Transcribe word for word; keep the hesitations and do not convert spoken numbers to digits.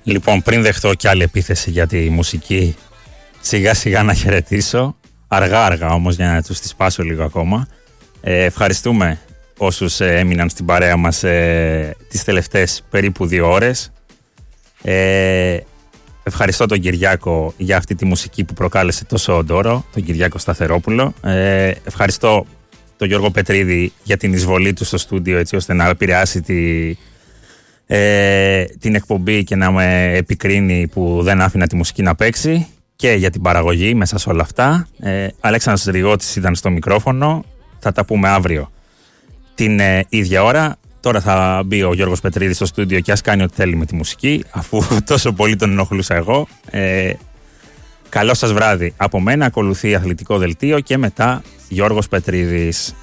Λοιπόν, πριν δεχτώ κι άλλη επίθεση για τη μουσική, σιγά σιγά να χαιρετήσω. Αργά αργά όμως, για να τους τη σπάσω λίγο ακόμα. Ε, ευχαριστούμε όσους ε, έμειναν στην παρέα μας ε, τις τελευταίες περίπου δύο ώρες. Ε, ευχαριστώ τον Κυριάκο για αυτή τη μουσική που προκάλεσε τόσο οντόρο, τον Κυριάκο Σταθερόπουλο. Ε, ευχαριστώ τον Γιώργο Πετρίδη για την εισβολή του στο στούντιο, έτσι ώστε να επηρεάσει τη, ε, την εκπομπή και να με επικρίνει που δεν άφηνα τη μουσική να παίξει, και για την παραγωγή μέσα σε όλα αυτά. Ε, Αλέξανδρος Ριγώτης ήταν στο μικρόφωνο. Θα τα πούμε αύριο την ε, ίδια ώρα. Τώρα θα μπει ο Γιώργος Πετρίδης στο στούντιο και ας κάνει ό,τι θέλει με τη μουσική, αφού τόσο πολύ τον ενοχλούσα εγώ. Ε, καλό σας βράδυ από μένα. Ακολουθεί αθλητικό δελτίο και μετά Γιώργος Πετρίδης.